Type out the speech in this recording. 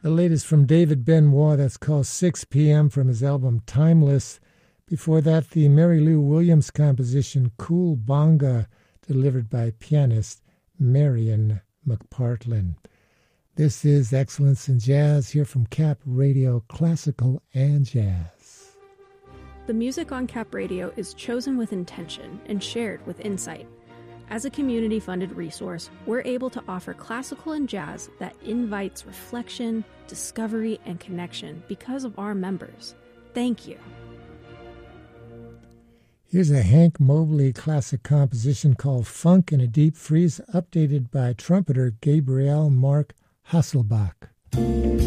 The latest from David Benoit, that's called 6 p.m. from his album Timeless. Before that, the Mary Lou Williams composition Cool Bonga, delivered by pianist Marian McPartlin. This is Excellence in Jazz here from Cap Radio, Classical and Jazz. The music on Cap Radio is chosen with intention and shared with insight. As a community-funded resource, we're able to offer classical and jazz that invites reflection, discovery, and connection because of our members. Thank you. Here's a Hank Mobley classic composition called Funk in a Deep Freeze, updated by trumpeter Gabriel Mark Hasselbach.